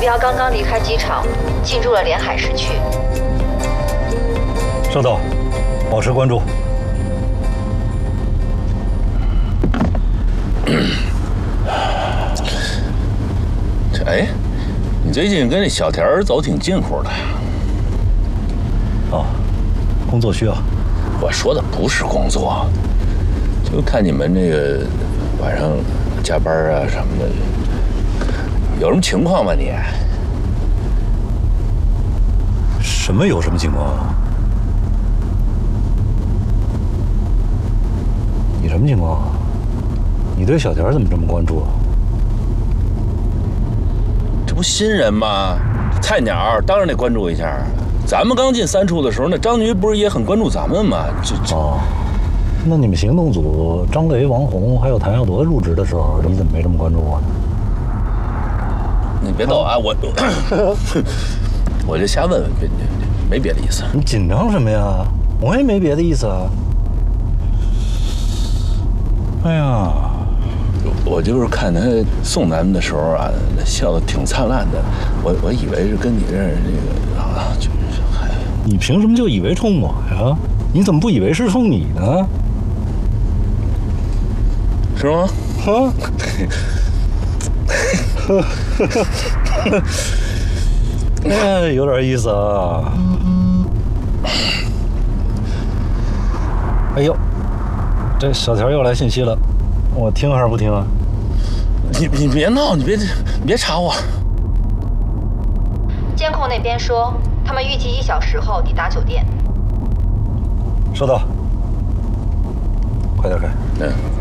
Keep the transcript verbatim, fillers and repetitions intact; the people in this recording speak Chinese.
标刚刚离开机场，进入了连海市区。 收到，保持关注。 这哎，你最近跟这小田儿走挺近乎的。 哦，工作需要。 我说的不是工作，就看你们这个晚上加班啊什么的，有什么情况吗你？ 什么有什么情况啊？你什么情况啊？你对小田怎么这么关注啊？ 这不新人吗？菜鸟当然得关注一下。咱们刚进三处的时候，那张局不是也很关注咱们吗？这这哦，那你们行动组张雷、王红还有谭耀铎入职的时候，你怎么没这么关注我呢？ 你别逗啊，我我就瞎问问，别没别的意思。 你紧张什么呀？我也没别的意思啊。哎呀， 我就是看他送咱们的时候啊，笑得挺灿烂的，我我以为是跟你这儿那个啊，就。 你凭什么就以为冲我呀？你怎么不以为是冲你呢？ 是吗？ 啊！哎，有点意思啊。哎呦，这小条又来信息了，我听还是不听啊？ 你你别闹，你别你别查我。 监控那边说。他们预计一小时后抵达酒店。 收到，快点开。 嗯。